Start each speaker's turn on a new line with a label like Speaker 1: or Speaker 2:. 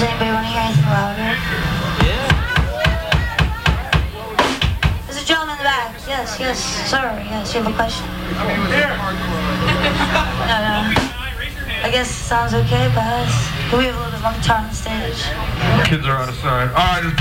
Speaker 1: Does anybody want to hear anything louder?
Speaker 2: Yeah.
Speaker 1: There's a gentleman in the back. Yes, sir. Yes, you have a question? No. I guess it sounds okay, but can we have a little bit more guitar on the stage?
Speaker 3: Kids are out of sight. All right,